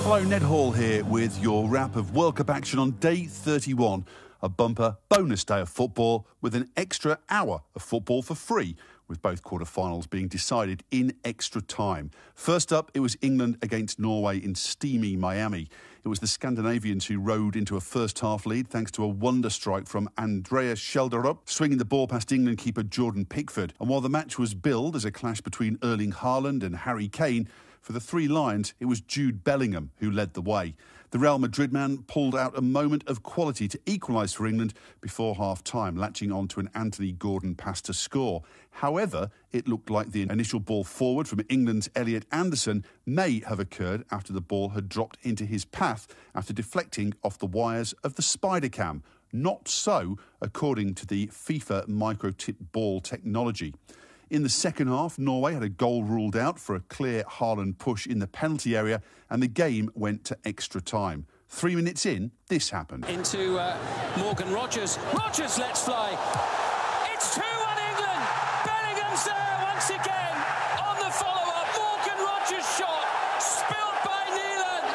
Hello, Ned Hall here with your wrap of World Cup action on day 31. A bumper bonus day of football with an extra hour of football for free, with both quarter-finals being decided in extra time. First up, it was England against Norway in steamy Miami. It was the Scandinavians who rode into a first-half lead thanks to a wonder strike from Andreas Schjelderup, swinging the ball past England keeper Jordan Pickford. And while the match was billed as a clash between Erling Haaland and Harry Kane, for the Three Lions, it was Jude Bellingham who led the way. The Real Madrid man pulled out a moment of quality to equalise for England before half-time, latching on to an Anthony Gordon pass to score. However, it looked like the initial ball forward from England's Elliot Anderson may have occurred after the ball had dropped into his path after deflecting off the wires of the Spider Cam. Not so, according to the FIFA micro-tip ball technology. In the second half, Norway had a goal ruled out for a clear Haaland push in the penalty area, and the game went to extra time. 3 minutes in, this happened. Into Morgan Rogers. Rogers lets fly. It's 2-1 England. Bellingham's there once again on the follow-up. Morgan Rogers' shot spilled by Neelan.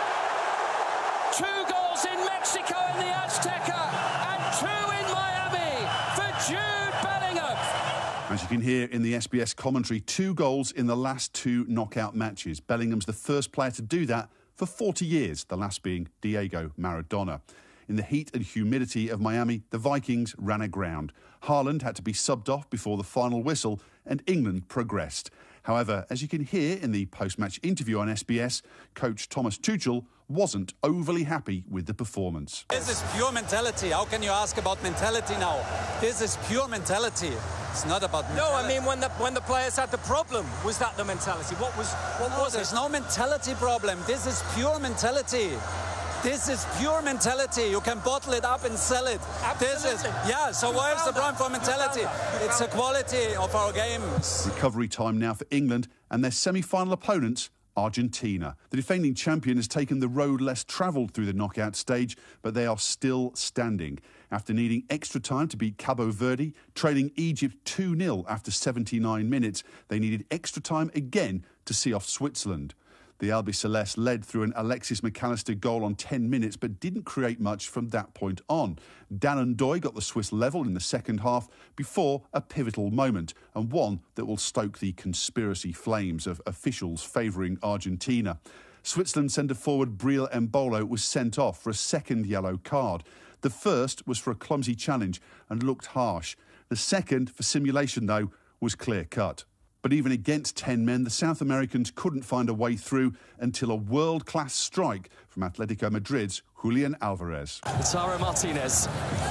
2 goals in Mexico in the Azteca and 2 in Miami for Jude Bellingham. As you can hear in the SBS commentary, 2 goals in the last 2 knockout matches. Bellingham's the first player to do that for 40 years, the last being Diego Maradona. In the heat and humidity of Miami, the Vikings ran aground. Haaland had to be subbed off before the final whistle, and England progressed. However, as you can hear in the post-match interview on SBS, coach Thomas Tuchel wasn't overly happy with the performance. This is pure mentality. How can you ask about mentality now? This is pure mentality. It's not about mentality. No, I mean when the players had the problem, was that the mentality? What was it? There's no mentality problem. This is pure mentality. This is pure mentality. You can bottle it up and sell it. Absolutely. So where's the problem for mentality? It's the quality of our games. Recovery time now for England and their semi-final opponents, Argentina. The defending champion has taken the road less travelled through the knockout stage, but they are still standing. After needing extra time to beat Cabo Verde, trailing Egypt 2-0 after 79 minutes, they needed extra time again to see off Switzerland. The Albiceleste led through an Alexis McAllister goal on 10 minutes, but didn't create much from that point on. Dan N'Doye got the Swiss level in the second half before a pivotal moment, and one that will stoke the conspiracy flames of officials favouring Argentina. Switzerland centre-forward Breel Embolo was sent off for a second yellow card. The first was for a clumsy challenge and looked harsh. The second, for simulation though, was clear-cut. But even against 10 men, the South Americans couldn't find a way through until a world-class strike from Atletico Madrid's Julian Alvarez. Lautaro Martinez.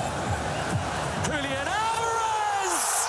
Julian Alvarez!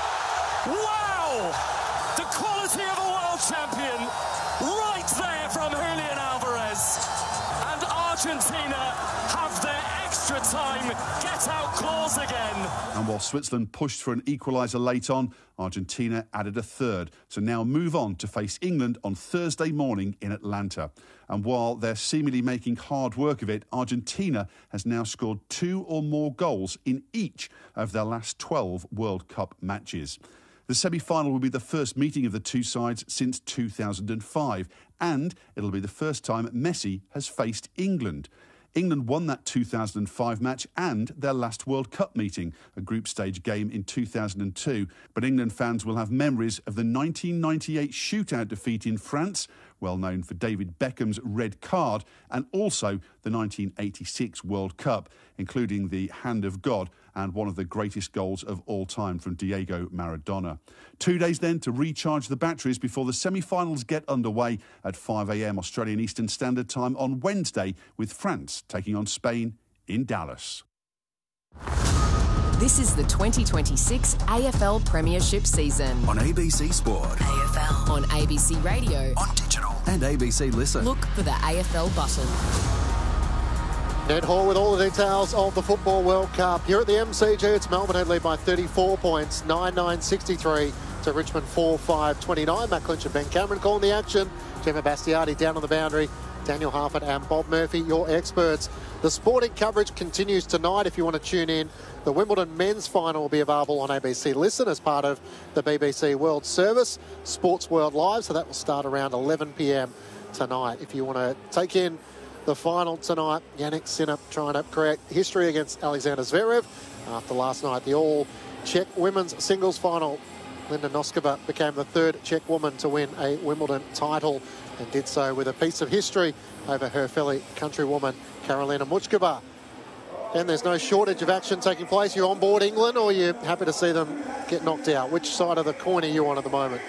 Wow! The quality of a world champion right there from Julian Alvarez. And Argentina have their extra time get-out clause again. And while Switzerland pushed for an equaliser late on, Argentina added a third. So now move on to face England on Thursday morning in Atlanta. And while they're seemingly making hard work of it, Argentina has now scored 2 or more goals in each of their last 12 World Cup matches. The semi-final will be the first meeting of the two sides since 2005, and it'll be the first time Messi has faced England. England won that 2005 match and their last World Cup meeting, a group stage game in 2002. But England fans will have memories of the 1998 shootout defeat in France, well known for David Beckham's red card, and also the 1986 World Cup, including the Hand of God and one of the greatest goals of all time from Diego Maradona. 2 days then to recharge the batteries before the semi-finals get underway at 5 a.m. Australian Eastern Standard Time on Wednesday, with France taking on Spain in Dallas. This is the 2026 AFL Premiership season. On ABC Sport. AFL. On ABC Radio. On digital. And ABC Listen. Look for the AFL button. Ned Hall with all the details of the Football World Cup. Here at the MCG, it's Melbourne Head lead by 34 points, 9-9-63 to Richmond 4-5-29. Matt Clinch and Ben Cameron calling the action. Gemma Bastiardi down on the boundary. Daniel Harford and Bob Murphy, your experts. The sporting coverage continues tonight if you want to tune in. The Wimbledon men's final will be available on ABC Listen as part of the BBC World Service, Sports World Live, so that will start around 11 p.m. tonight. If you want to take in the final tonight. Yannick Sinner trying to create history against Alexander Zverev. After last night, the all-Czech women's singles final, Linda Noskova became the third Czech woman to win a Wimbledon title and did so with a piece of history over her fellow countrywoman, Karolina Muchkova. And there's no shortage of action taking place. You on board England, or are you happy to see them get knocked out? Which side of the coin are you on at the moment?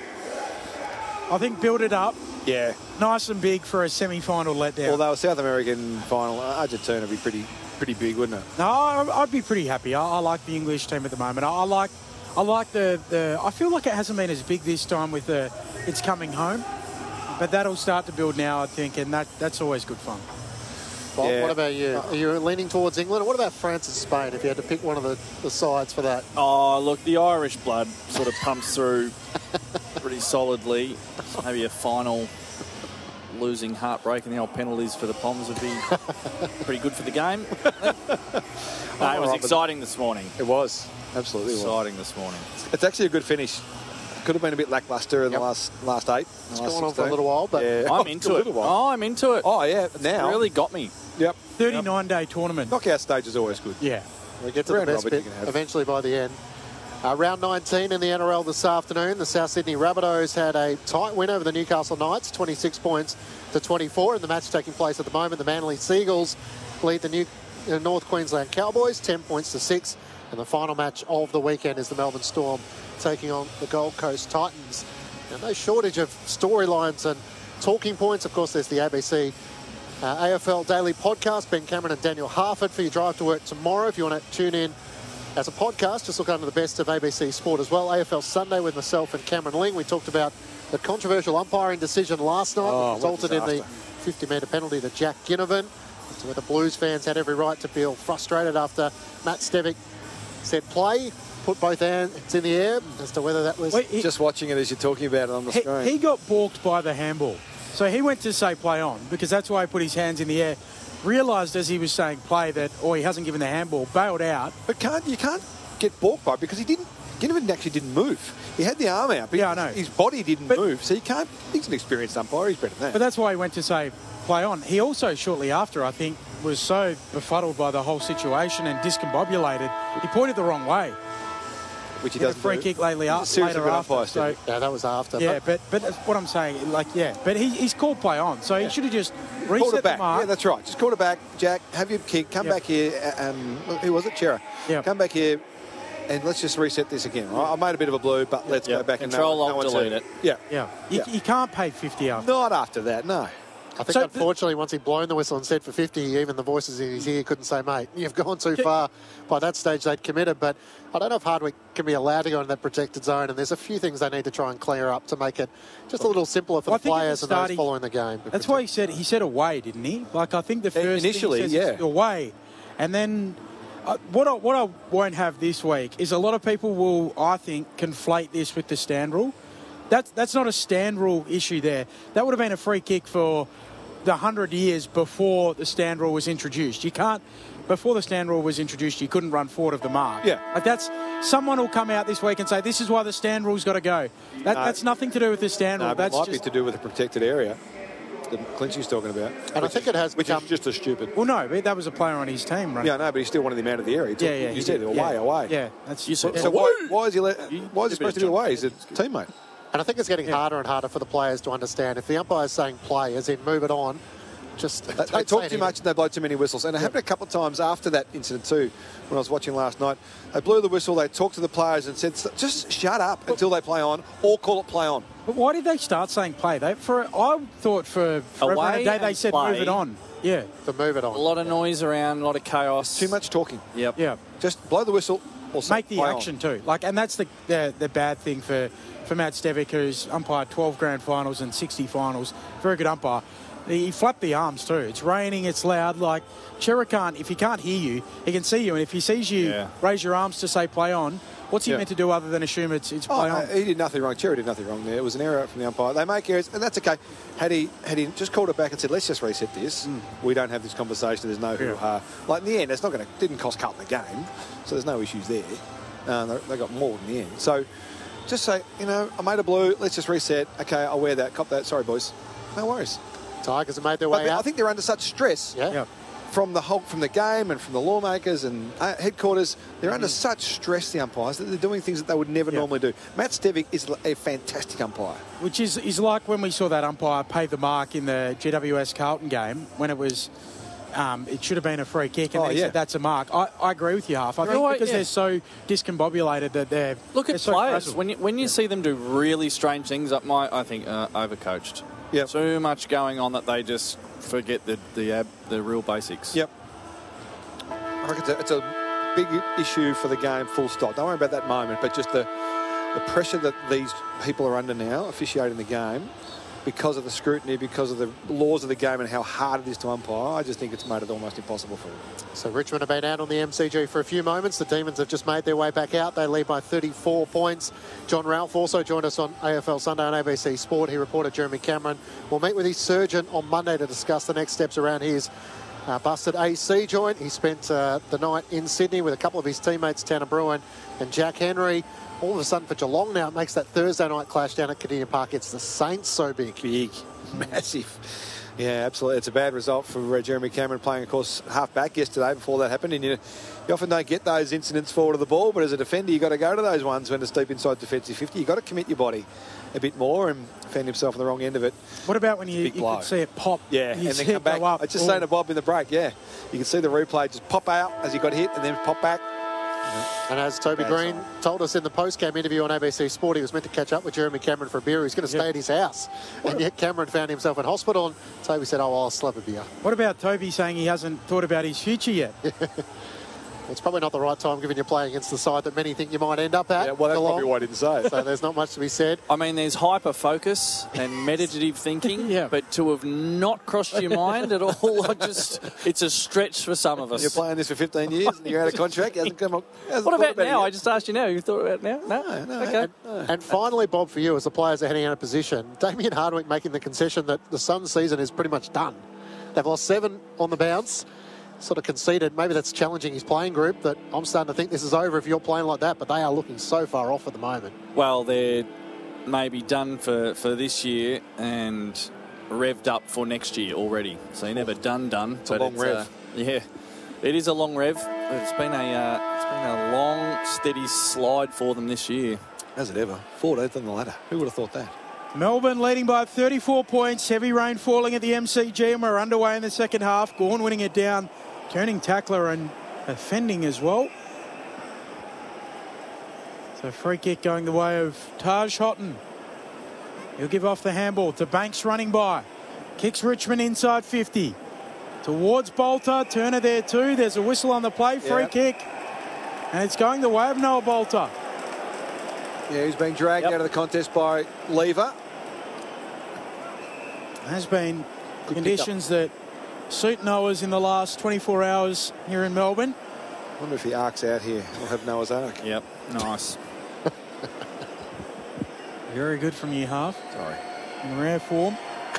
I think build it up. Yeah. Nice and big for a semi-final letdown. Although a South American final, Argentina would be pretty big, wouldn't it? No, I'd be pretty happy. I like the English team at the moment. I like the. I feel like it hasn't been as big this time with the. It's coming home, but that'll start to build now, I think, and that's always good fun. Bob, Yeah. what about you? Are you leaning towards England? Or what about France and Spain, if you had to pick one of the sides for that? Oh, look, the Irish blood sort of pumps through pretty solidly. Maybe a final losing heartbreak and the old penalties for the Poms would be pretty good for the game. No, it was exciting this morning. It was. Absolutely Exciting this morning. It's actually a good finish. Could have been a bit lacklustre in the last 8. It's gone on for a little while, but yeah. I'm into it. Oh, I'm into it. Oh, yeah. It's Now. really got me. Yep. 39-day tournament. Knockout stage is always good. Yeah. we get to the Round best robin bit you can have. eventually by the end. Round 19 in the NRL this afternoon. The South Sydney Rabbitohs had a tight win over the Newcastle Knights, 26 points to 24. In the match taking place at the moment, the Manly Seagulls lead the North Queensland Cowboys, 10 points to 6. And the final match of the weekend is the Melbourne Storm taking on the Gold Coast Titans. Now, no shortage of storylines and talking points. Of course, there's the ABC AFL Daily Podcast. Ben Cameron and Daniel Harford for your drive to work tomorrow. If you want to tune in as a podcast, just look under the best of ABC Sport as well. AFL Sunday with myself and Cameron Ling. We talked about the controversial umpiring decision last night that resulted in the 50-metre penalty to Jack Ginnivan. So where the Blues fans had every right to feel frustrated after Matt Stevic said play, put both hands in the air as to whether that was... Just watching it as you're talking about it on the screen. He got balked by the handball. So he went to say play on because that's why he put his hands in the air. Realised as he was saying play that, he hasn't given the handball, bailed out. But you can't get balked by it because Ginnivan actually didn't move. He had the arm out, but Yeah, I know. his body didn't move. So he's an experienced umpire, he's better than that. But that's why he went to say play on. He also, shortly after, I think, was so befuddled by the whole situation and discombobulated, he pointed the wrong way. Which he He had a doesn't free do. kick later He's a seriously good after. umpire, So, Steve. Yeah, that was after. yeah, but that's what I'm saying. But he's called play on, so he should have just reset Called it the back. mark. Yeah, that's right. Just call it back. Jack, have your kick. Come back here. Who was it? Chera. Yep. Come back here and let's just reset this again. I made a bit of a blue, but let's go back Control, and no delete one's it. Yeah. Yeah. You can't pay 50 after. Not after that, no. I think, So unfortunately, once he'd blown the whistle and said for 50, even the voices in his ear couldn't say, mate, you've gone too far. By that stage, they'd committed. But I don't know if Hardwick can be allowed to go into that protected zone, and there's a few things they need to try and clear up to make it just a little simpler for I the think at the players and start those following the game. That's why he said away, didn't he? Like, I think the first Initially, thing he says is away. And then what I won't have this week is a lot of people will, I think, conflate this with the stand rule. That's not a stand rule issue there. That would have been a free kick for the 100 years before the stand rule was introduced. Before the stand rule was introduced, you couldn't run forward of the mark. Yeah. Like someone will come out this week and say, this is why the stand rule's got to go. That's nothing to do with the stand rule. No, but it That's might be to do with the protected area that Clinchy's talking about. And I think it has Which become... is just as stupid. Well, no, but that was a player on his team, right? Yeah, no, but he still wanted him out of the area. Yeah, He said did. away. Yeah, that's So why is he supposed to be away? He's a teammate. And I think it's getting harder and harder for the players to understand. If the umpire's saying play, as in move it on, just... They talk too much and they blow too many whistles. And it happened a couple of times after that incident too, when I was watching last night. They blew the whistle, they talked to the players and said, just shut up until they play on, or call it play on. But why did they start saying play? I thought for forever and a day they said play. move it on. Yeah. To move it A on. lot of noise around, a lot of chaos. Too much talking. Yep. Yeah. Just blow the whistle or Make the play action too. And that's the bad thing for Matt Stevic, who's umpired 12 grand finals and 60 finals. Very good umpire. He flapped the arms too. It's raining, it's loud. Like, Chera if he can't hear you, he can see you. And if he sees you raise your arms to say play on, what's he meant to do other than assume it's play on? He did nothing wrong. Cherry did nothing wrong there. It was an error from the umpire. They make errors, and that's okay. Had he just called it back and said, let's just reset this, we don't have this conversation, there's no hoo-ha. Like, in the end, didn't cost Carlton the game, so there's no issues there. They got more in the end. So just say, I made a blue, let's just reset. Okay, I'll wear that, cop that. Sorry, boys. No worries. Tigers have made their But way out. I think they're under such stress. Yeah. From the game and from the lawmakers and headquarters, they're under such stress, the umpires, that they're doing things that they would never normally do. Matt Stevic is a fantastic umpire. Which is like when we saw that umpire pay the mark in the GWS Carlton game when it was... it should have been a free kick, and then he said that's a mark. I agree with you, Half. I think because they're so discombobulated that they're... Look at so players. frazzled. When you see them do really strange things, I think overcoached. Yep. Too much going on that they just forget the real basics. Yep. I reckon it's a big issue for the game, full stop. Don't worry about that moment, but just the pressure that these people are under now, officiating the game, because of the scrutiny, because of the laws of the game and how hard it is to umpire, I just think it's made it almost impossible for them. So Richmond have been out on the MCG for a few moments. The Demons have just made their way back out. They lead by 34 points. John Ralph also joined us on AFL Sunday on ABC Sport. He reported Jeremy Cameron will meet with his surgeon on Monday to discuss the next steps around his busted AC joint. He spent the night in Sydney with a couple of his teammates, Tanner Bruin and Jack Henry. All of a sudden for Geelong now, it makes that Thursday night clash down at Cardinia Park. It's the Saints so big. Big. Massive. Yeah, absolutely. It's a bad result for Jeremy Cameron playing, of course, half-back yesterday before that happened. And you often don't get those incidents forward of the ball, but as a defender, you've got to go to those ones when it's deep inside defensive 50. You've got to commit your body a bit more and defend himself on the wrong end of it. What about when you could see it pop? Yeah, and then come back. I was just saying to Bob in the break, you can see the replay just pop out as he got hit and then pop back. And as Toby Green told us in the post-game interview on ABC Sport, he was meant to catch up with Jeremy Cameron for a beer. He's going to stay at his house. And yet Cameron found himself in hospital, and Toby said, I'll slap a beer. What about Toby saying he hasn't thought about his future yet? It's probably not the right time given you're playing against the side that many think you might end up at. Yeah, well, that's probably why I didn't say it. So there's not much to be said. I mean, there's hyper-focus and meditative thinking, but to have not crossed your mind at all, it's a stretch for some of us. You're playing this for 15 years and you're out of contract. What about now? I just asked you now. You thought about it now? No? Okay. And finally, Bob, for you, as the players are heading out of position, Damien Hardwick making the concession that the Suns' season is pretty much done. They've lost 7 on the bounce. Sort of conceded, maybe that's challenging his playing group, that I'm starting to think this is over if you're playing like that, but they are looking so far off at the moment. Well, they're maybe done for this year and revved up for next year already. So you're never done. It's a long rev. Yeah, it is a long rev. But it's been a long, steady slide for them this year. Has it ever? 14th on the ladder. Who would have thought that? Melbourne leading by 34 points. Heavy rain falling at the MCG, and we're underway in the second half. Gawn winning it down, turning tackler and offending as well. So free kick going the way of Taj Houghton. He'll give off the handball to Banks running by. Kicks Richmond inside 50. Towards Bolter. Turner there too. There's a whistle on the play. Free kick. And it's going the way of Noah Bolter. Yeah, he's being dragged out of the contest by Lever. Has been conditions that suit Noah's in the last 24 hours here in Melbourne. I wonder if he arcs out here. We'll have Noah's Ark. Yep, nice. Very good from you, Half. Sorry. In rare form.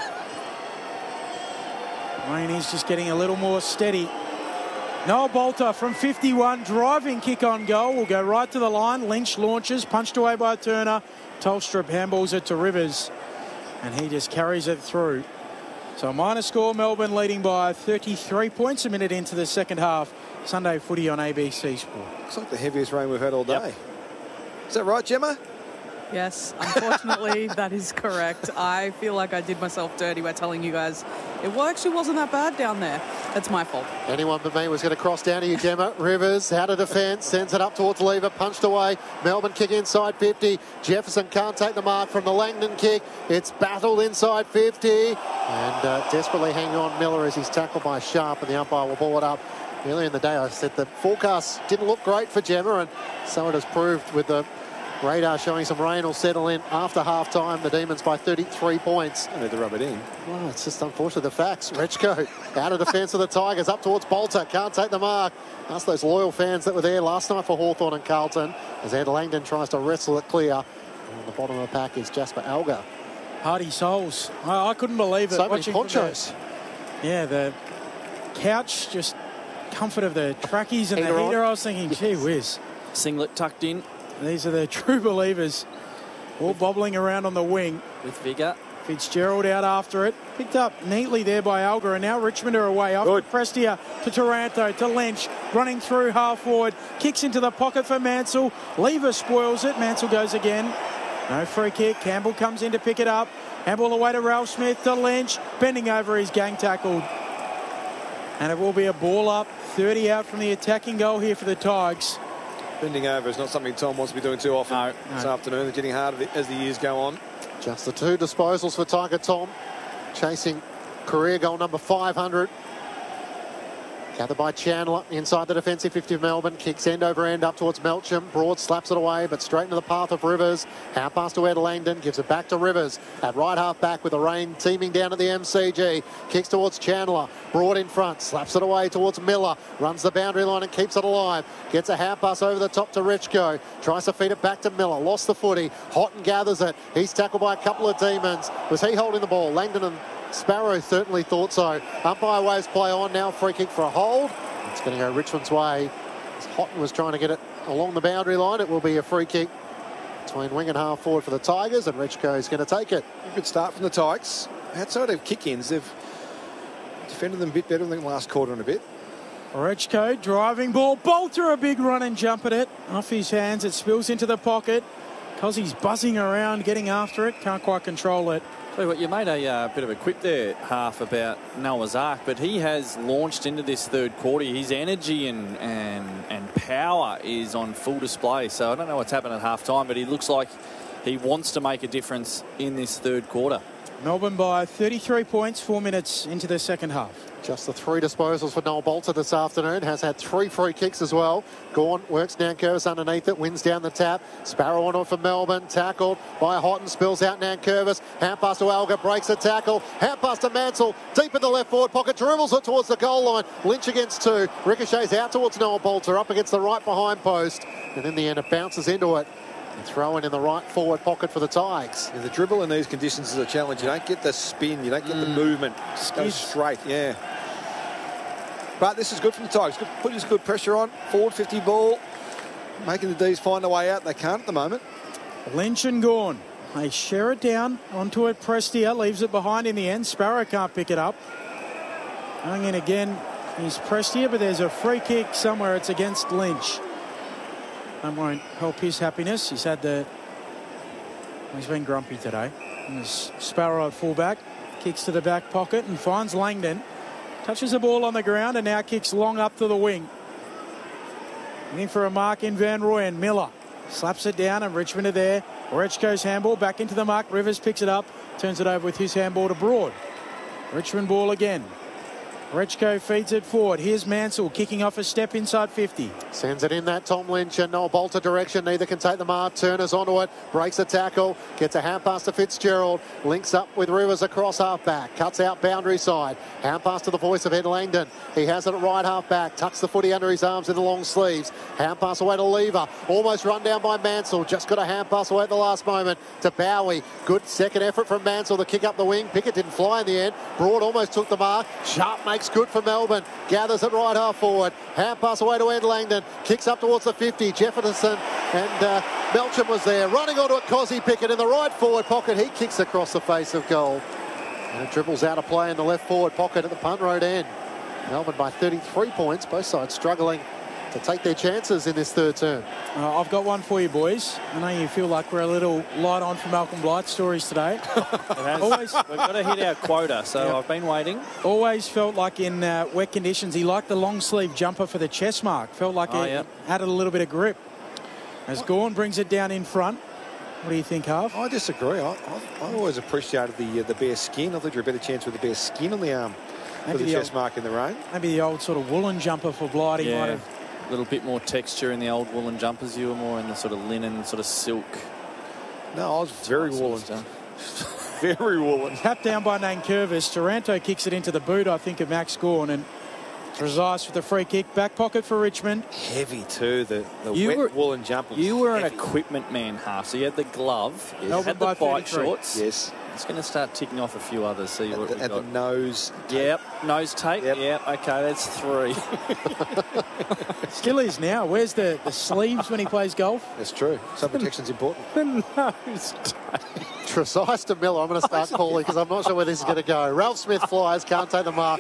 Rainey's just getting a little more steady. Noah Bolter from 51, driving kick on goal. Will go right to the line. Lynch launches, punched away by Turner. Tolstrup handballs it to Rivers, and he just carries it through. So minor score, Melbourne leading by 33 points a minute into the second half. Sunday footy on ABC Sport. Looks like the heaviest rain we've had all day. Yep. Is that right, Gemma? Yes, unfortunately, that is correct. I feel like I did myself dirty by telling you guys it actually wasn't that bad down there. That's my fault. Anyone but me was going to cross down to you, Gemma. Rivers out of defence, sends it up towards Lever, punched away. Melbourne kick inside 50. Jefferson can't take the mark from the Langdon kick. It's battled inside 50. And desperately hanging on Miller as he's tackled by Sharp, and the umpire will ball it up. Earlier in the day, I said the forecast didn't look great for Gemma, and so it has proved with the radar showing some rain will settle in after half-time. The Demons by 33 points. I need to rub it in. Well, it's just unfortunate, the facts. Rechko out of defence of the Tigers, up towards Bolter. Can't take the mark. That's those loyal fans that were there last night for Hawthorn and Carlton, as Ed Langdon tries to wrestle it clear. And on the bottom of the pack is Jasper Alger. Hardy souls. I couldn't believe it. So many ponchos. The couch, just comfort of the trackies and the heater. I was thinking, gee whiz. Singlet tucked in. These are the true believers, all bobbling around on the wing. With vigour. Fitzgerald out after it. Picked up neatly there by Alga, and now Richmond are away. Off to Prestia, to Taranto, to Lynch. Running through half forward. Kicks into the pocket for Mansell. Lever spoils it. Mansell goes again. No free kick. Campbell comes in to pick it up. Handball away to Ralph Smith, to Lynch. Bending over, he's gang tackled. And it will be a ball up. 30 out from the attacking goal here for the Tigers. Bending over is not something Tom wants to be doing too often this afternoon. They're getting harder as the years go on. Just the 2 disposals for Tiger Tom. Chasing career goal number 500. Gathered by Chandler inside the defensive 50 of Melbourne. Kicks end over end up towards Melcham. Broad slaps it away, but straight into the path of Rivers. Out pass to Ed Langdon. Gives it back to Rivers. At right half back with the rain teeming down at the MCG. Kicks towards Chandler. Broad in front. Slaps it away towards Miller. Runs the boundary line and keeps it alive. Gets a hand pass over the top to Richko. Tries to feed it back to Miller. Lost the footy. Houghton gathers it. He's tackled by a couple of demons. Was he holding the ball? Langdon and Sparrow certainly thought so. Umpire waves play on now. Free kick for a hold. It's going to go Richmond's way. As Houghton was trying to get it along the boundary line, it will be a free kick between wing and half forward for the Tigers, and Richko is going to take it. A good start from the Tigers. Outside of kick-ins, they've defended them a bit better than the last quarter and a bit. Rechko driving ball. Bolter a big run and jump at it. Off his hands, it spills into the pocket. Cozzy's buzzing around, getting after it. Can't quite control it. Tell you what, you made a bit of a quip there, Half, about Noah's Ark, but he has launched into this third quarter. His energy and power is on full display. So I don't know what's happened at half time, but he looks like he wants to make a difference in this third quarter. Melbourne by 33 points, 4 minutes into the second half. Just the 3 disposals for Noel Bolter this afternoon. Has had 3 free kicks as well. Gawn works Nankervis underneath it. Wins down the tap. Sparrow on for Melbourne. Tackled by Houghton. Spills out Nankervis. Hand pass to Alga. Breaks the tackle. Hand pass to Mansell. Deep in the left forward pocket. Dribbles it towards the goal line. Lynch against 2. Ricochets out towards Noel Bolter. Up against the right behind post. And in the end it bounces into it. And throwing in the right forward pocket for the Tigers. Yeah, the dribble in these conditions is a challenge. You don't get the spin. You don't get the movement. Just goes straight. Yeah. But this is good from the Tigers. Putting good pressure on. Forward 50 ball. Making the D's find a way out. They can't at the moment. Lynch and Gawn. They share it down onto it. Prestia leaves it behind in the end. Sparrow can't pick it up. Going in again is Prestia, but there's a free kick somewhere. It's against Lynch. That won't help his happiness. He's been grumpy today. And there's Sparrow at fullback. Kicks to the back pocket and finds Langdon. Touches the ball on the ground and now kicks long up to the wing. In for a mark in Van Rooyen. Miller slaps it down and Richmond are there. Rechko's handball back into the mark. Rivers picks it up. Turns it over with his handball to Broad. Richmond ball again. Rechko feeds it forward. Here's Mansell kicking off a step inside 50. Sends it in that Tom Lynch and Noel Bolter direction. Neither can take the mark. Turner's onto it. Breaks the tackle. Gets a hand pass to Fitzgerald. Links up with Rivers across half back. Cuts out boundary side. Hand pass to the voice of Ed Langdon. He has it at right half back. Tucks the footy under his arms in the long sleeves. Hand pass away to Lever. Almost run down by Mansell. Just got a hand pass away at the last moment to Bowie. Good second effort from Mansell to kick up the wing. Pickett didn't fly in the end. Broad almost took the mark. Sharp makes good for Melbourne. Gathers it right half forward. Hand pass away to Ed Langdon. Kicks up towards the 50. Jefferson and Melcham was there. Running onto it, Cozzy Pickett in the right forward pocket. He kicks across the face of goal. And it dribbles out of play in the left forward pocket at the punt road end. Melbourne by 33 points. Both sides struggling to take their chances in this third term. I've got one for you, boys. I know you feel like we're a little light on for Malcolm Blight stories today. We've got to hit our quota, so I've been waiting. Always felt like in wet conditions, he liked the long sleeve jumper for the chest mark. Felt like it added a little bit of grip. As Gawn brings it down in front. What do you think, Harv? I disagree. I always appreciated the bare skin. I thought you had a better chance with the bare skin on the arm for the chest mark in the rain. Maybe the old sort of woolen jumper for Blighty might have. A little bit more texture in the old woolen jumpers. You were more in the sort of linen, sort of silk. No, I was very woolen. Very woolen. Tapped down by Nankervis. Taranto kicks it into the boot, I think, of Max Gawn. And Trezise with the free kick. Back pocket for Richmond. Heavy too, the wet woolen jumpers. You were an equipment man, Half. So you had the glove, you had the bite shorts. Yes. It's going to start ticking off a few others. See what we've got. The nose. Yep, nose tape. Yep. Okay, that's 3. Still is now. Where's the sleeves when he plays golf? That's true. Sun protection's important. The nose tape. Tresize to Miller. I'm going to start calling because I'm not sure where this is going to go. Ralph Smith flies, can't take the mark.